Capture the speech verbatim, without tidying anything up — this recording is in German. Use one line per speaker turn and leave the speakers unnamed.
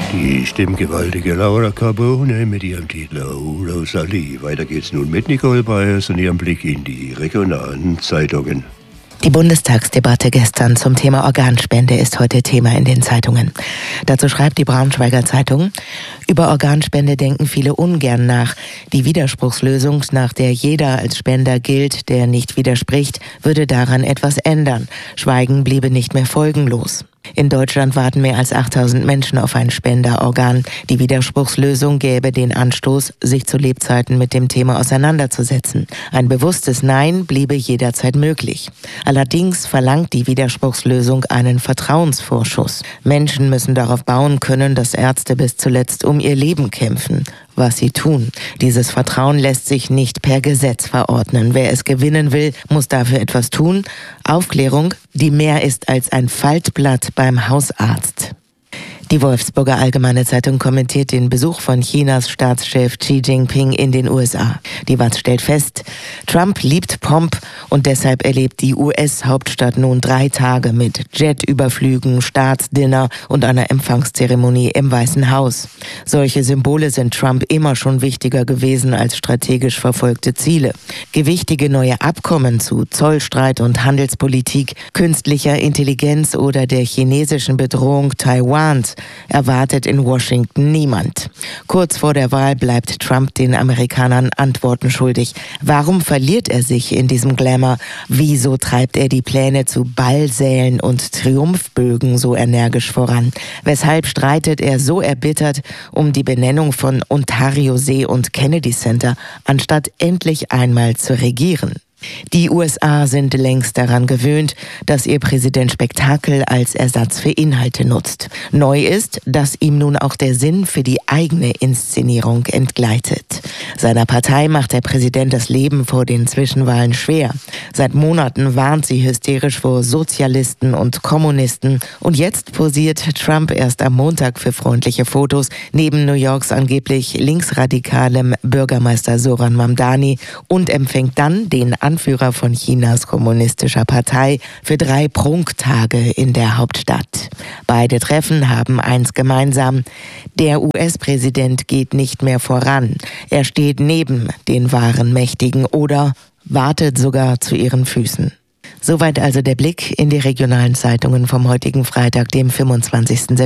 Die stimmgewaltige Laura Carbone mit ihrem Titel Oh Rosalie. Weiter geht's nun mit Nicole Byers und ihrem Blick in die regionalen Zeitungen.
Die Bundestagsdebatte gestern zum Thema Organspende ist heute Thema in den Zeitungen. Dazu schreibt die Braunschweiger Zeitung: Über Organspende denken viele ungern nach. Die Widerspruchslösung, nach der jeder als Spender gilt, der nicht widerspricht, würde daran etwas ändern. Schweigen bliebe nicht mehr folgenlos. In Deutschland warten mehr als achttausend Menschen auf ein Spenderorgan. Die Widerspruchslösung gäbe den Anstoß, sich zu Lebzeiten mit dem Thema auseinanderzusetzen. Ein bewusstes Nein bliebe jederzeit möglich. Allerdings verlangt die Widerspruchslösung einen Vertrauensvorschuss. Menschen müssen darauf bauen können, dass Ärzte bis zuletzt um ihr Leben kämpfen, was sie tun. Dieses Vertrauen lässt sich nicht per Gesetz verordnen. Wer es gewinnen will, muss dafür etwas tun. Aufklärung, die mehr ist als ein Faltblatt beim Hausarzt. Die Wolfsburger Allgemeine Zeitung kommentiert den Besuch von Chinas Staatschef Xi Jinping in den U S A. Die W A Z stellt fest, Trump liebt Pomp und deshalb erlebt die U S-Hauptstadt nun drei Tage mit Jetüberflügen, Staatsdinner und einer Empfangszeremonie im Weißen Haus. Solche Symbole sind Trump immer schon wichtiger gewesen als strategisch verfolgte Ziele. Gewichtige neue Abkommen zu Zollstreit und Handelspolitik, künstlicher Intelligenz oder der chinesischen Bedrohung Taiwans erwartet in Washington niemand. Kurz vor der Wahl bleibt Trump den Amerikanern Antworten schuldig. Warum verliert er sich in diesem Glamour? Wieso treibt er die Pläne zu Ballsälen und Triumphbögen so energisch voran? Weshalb streitet er so erbittert um die Benennung von Ontario-See und Kennedy Center, anstatt endlich einmal zu regieren? Die U S A sind längst daran gewöhnt, dass ihr Präsident Spektakel als Ersatz für Inhalte nutzt. Neu ist, dass ihm nun auch der Sinn für die eigene Inszenierung entgleitet. Seiner Partei macht der Präsident das Leben vor den Zwischenwahlen schwer. Seit Monaten warnt sie hysterisch vor Sozialisten und Kommunisten. Und jetzt posiert Trump erst am Montag für freundliche Fotos neben New Yorks angeblich linksradikalem Bürgermeister Zoran Mamdani und empfängt dann den Anführer von Chinas kommunistischer Partei für drei Prunktage in der Hauptstadt. Beide Treffen haben eins gemeinsam: Der U S-Präsident geht nicht mehr voran. Er steht neben den wahren Mächtigen oder wartet sogar zu ihren Füßen. Soweit also der Blick in die regionalen Zeitungen vom heutigen Freitag, dem fünfundzwanzigsten